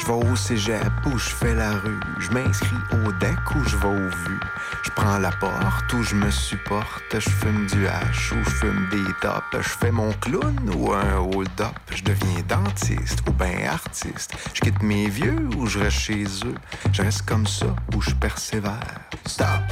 Je vais au cégep où je fais la rue. Je m'inscris au deck où je vais au vu. Je prends la porte où je me supporte. Je fume du hash ou je fume des tops. Je fais mon clown ou un hold-up. Je deviens dentiste ou ben artiste. Je quitte mes vieux ou je reste chez eux. Je reste comme ça ou je persévère. Stop!